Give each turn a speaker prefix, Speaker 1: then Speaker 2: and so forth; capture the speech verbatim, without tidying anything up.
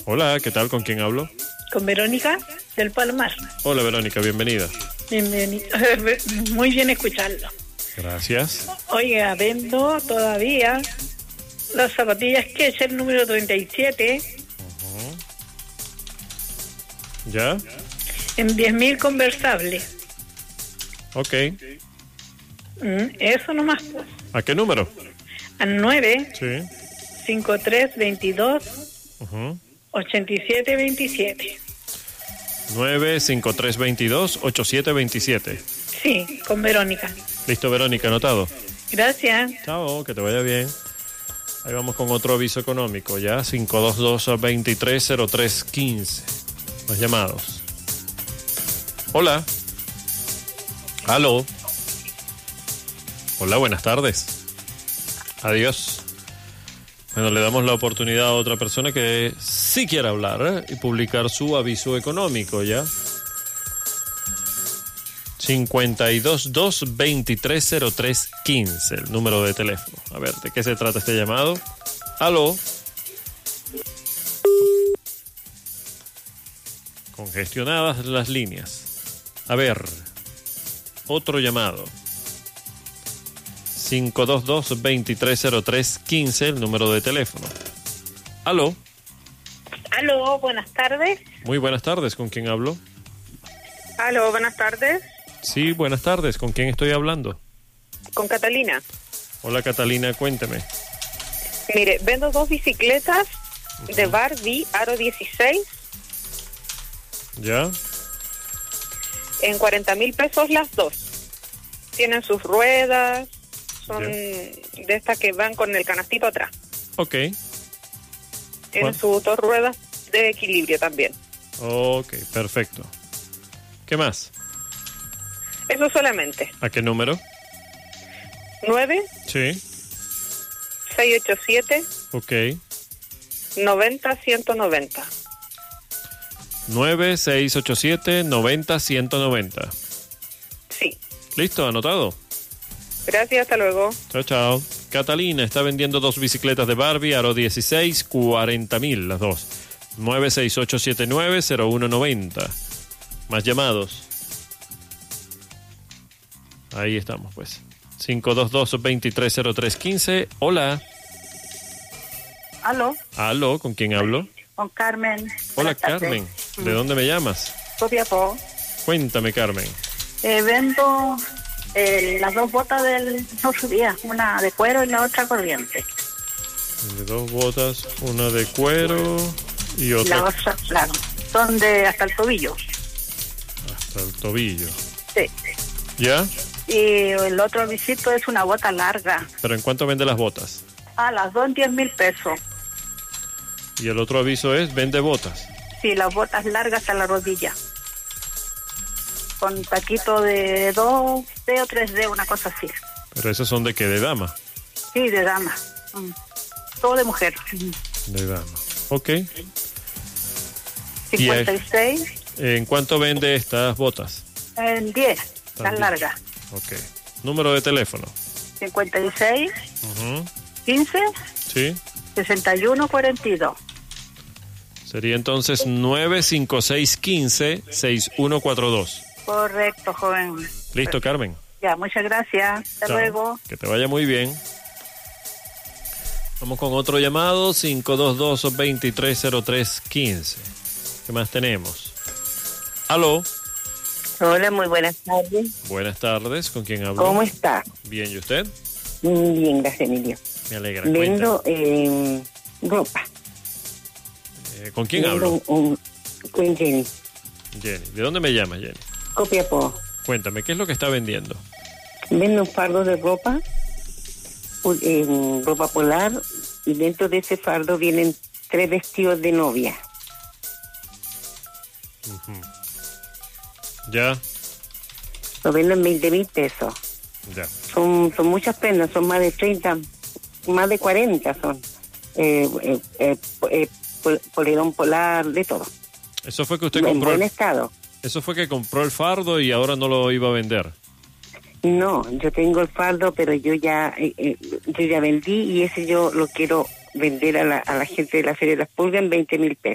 Speaker 1: Hola, ¿qué tal? ¿Con quién hablo?
Speaker 2: Con Verónica del Palmar.
Speaker 1: Hola, Verónica, bienvenida.
Speaker 2: Bienvenido. Muy bien escucharlo.
Speaker 1: Gracias.
Speaker 2: Oiga, vendo todavía las zapatillas Skechers número treinta y siete.
Speaker 1: Uh-huh. ¿Ya?
Speaker 2: En diez mil conversables.
Speaker 1: Ok.
Speaker 2: Mm, eso nomás.
Speaker 1: ¿A qué número?
Speaker 2: Al nueve
Speaker 1: Sí.
Speaker 2: cincuenta y tres veintidós
Speaker 1: Uh-huh.
Speaker 2: ochenta y siete veintisiete.
Speaker 1: nueve cinco tres veintidós ochenta y siete veintisiete.
Speaker 2: Sí, con Verónica.
Speaker 1: Listo, Verónica, anotado.
Speaker 2: Gracias.
Speaker 1: Chao, que te vaya bien. Ahí vamos con otro aviso económico, ya. cinco dos dos veintitrés cero tres quince. Los llamados. Hola. Aló. Hola, buenas tardes. Adiós. Bueno, le damos la oportunidad a otra persona que sí quiera hablar, ¿eh? Y publicar su aviso económico, ¿ya? cincuenta y dos dos veintitrés cero tres quince, el número de teléfono. A ver, ¿de qué se trata este llamado? Aló. Congestionadas las líneas. A ver, otro llamado. cinco dos dos veintitrés cero tres quince, el número de teléfono. Aló.
Speaker 2: Aló, buenas tardes.
Speaker 1: Muy buenas tardes, ¿con quién hablo?
Speaker 3: Aló, buenas tardes.
Speaker 1: Sí, buenas tardes, ¿con quién estoy hablando?
Speaker 3: Con Catalina.
Speaker 1: Hola, Catalina, cuénteme.
Speaker 3: Mire, vendo dos bicicletas uh-huh. de Barbie Aro dieciséis.
Speaker 1: ¿Ya?
Speaker 3: En cuarenta mil pesos las dos. Tienen sus ruedas, son
Speaker 1: ¿Ya?
Speaker 3: de estas que van con el canastito atrás.
Speaker 1: Ok.
Speaker 3: Tienen sus dos ruedas de equilibrio también.
Speaker 1: Ok, perfecto. ¿Qué más?
Speaker 3: Eso solamente.
Speaker 1: ¿A qué número?
Speaker 3: nueve
Speaker 1: Sí.
Speaker 3: seis ocho siete
Speaker 1: Ok.
Speaker 3: noventa ciento noventa.
Speaker 1: nueve seis ocho siete noventa ciento noventa.
Speaker 3: Sí.
Speaker 1: ¿Listo? ¿Anotado?
Speaker 3: Gracias, hasta luego.
Speaker 1: Chao, chao. Catalina está vendiendo dos bicicletas de Barbie, Aro dieciséis, cuarenta mil las dos. nueve seis ocho siete nueve cero uno noventa. Más llamados. Ahí estamos, pues. cinco dos dos veintitrés cero tres quince. Hola.
Speaker 4: Aló.
Speaker 1: Aló, ¿con quién hablo?
Speaker 4: Con Carmen.
Speaker 1: Hola, Carmen. ¿De dónde me llamas?
Speaker 4: Copiapó.
Speaker 1: Cuéntame, Carmen.
Speaker 4: Eh, vendo eh, las dos botas del otro día, una de cuero y la otra corriente.
Speaker 1: De dos botas, una de cuero y otra...
Speaker 4: La otra, claro, son de hasta el tobillo.
Speaker 1: Hasta el tobillo.
Speaker 4: Sí.
Speaker 1: ¿Ya?
Speaker 4: Y el otro avisito es una bota larga.
Speaker 1: ¿Pero en cuánto vende las botas?
Speaker 4: Ah, las dos en diez mil pesos.
Speaker 1: Y el otro aviso es, vende botas.
Speaker 4: Sí, las botas largas a la rodilla. Con taquito de dos D o tres D, una cosa así.
Speaker 1: Pero esos son de qué, de dama.
Speaker 4: Sí, de dama. Mm. Todo de mujer.
Speaker 1: De dama. Ok.
Speaker 4: cincuenta y seis.
Speaker 1: ¿En cuánto vende estas botas?
Speaker 4: En diez, las
Speaker 1: También.
Speaker 4: largas.
Speaker 1: Ok. Número de teléfono.
Speaker 4: cincuenta y seis,
Speaker 1: Uh-huh.
Speaker 4: quince,
Speaker 1: Sí.
Speaker 4: sesenta y uno, cuarenta y dos.
Speaker 1: Sería entonces nueve cinco seis uno cinco seis uno cuatro dos.
Speaker 4: Correcto, joven.
Speaker 1: Listo,
Speaker 4: Perfecto.
Speaker 1: Carmen.
Speaker 4: Ya, muchas gracias. Hasta
Speaker 1: Chao.
Speaker 4: luego.
Speaker 1: Que te vaya muy bien. Vamos con otro llamado, cinco dos dos veintitrés cero tres quince. ¿Qué más tenemos? Aló.
Speaker 5: Hola, muy buenas tardes.
Speaker 1: Buenas tardes, ¿con quién hablo?
Speaker 5: ¿Cómo está?
Speaker 1: Bien, ¿y usted?
Speaker 5: Bien, gracias, Emilio.
Speaker 1: Me alegra.
Speaker 5: Vendo eh, ropa.
Speaker 1: Eh, ¿Con quién
Speaker 5: Vendo
Speaker 1: hablo?
Speaker 5: Un, un- con Jenny.
Speaker 1: Jenny. ¿De dónde me llama, Jenny?
Speaker 5: Copiapó.
Speaker 1: Cuéntame, ¿qué es lo que está vendiendo?
Speaker 5: Vendo un fardo de ropa, un- eh, ropa polar, y dentro de ese fardo vienen tres vestidos de novia.
Speaker 1: Uh-huh. Ya,
Speaker 5: Lo vendo en veinte mil pesos.
Speaker 1: ya.
Speaker 5: Son, son muchas prendas, son más de treinta, más de cuarenta son. Eh, eh, eh, eh, pol- polerón polar, de todo.
Speaker 1: Eso fue que usted
Speaker 5: En
Speaker 1: compró.
Speaker 5: buen
Speaker 1: El,
Speaker 5: estado.
Speaker 1: eso fue que compró el fardo y ahora no lo iba a vender.
Speaker 5: No, yo tengo el fardo, pero yo ya eh, eh, yo ya vendí y ese yo lo quiero vender a la, a la gente de la Feria de las Pulgas en veinte mil pesos.